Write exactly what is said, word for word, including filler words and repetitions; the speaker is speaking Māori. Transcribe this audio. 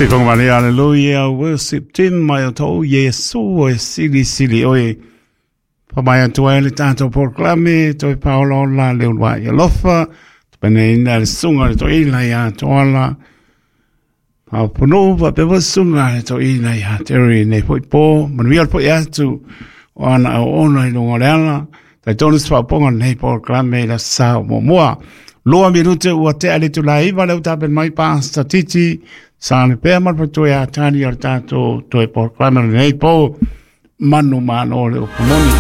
Kong mani hallelujah worship team mai to Yesu e sili sili oi pa mai to ele tanto proclame to Paulo la le wa ye lofa pene ina sunga to ina ya to ala a pono va pe sunga to ina ya teri ne foi po man vi al po ya tu ona ona no ngala ta tonis fa ponga ne proclame la sa mo mo lo minute o te ale tu lai va le ta ben mai pasta titi Sane pe mar pa to ya tani ar tato to e por clamer nei po manu mano le o pomoni.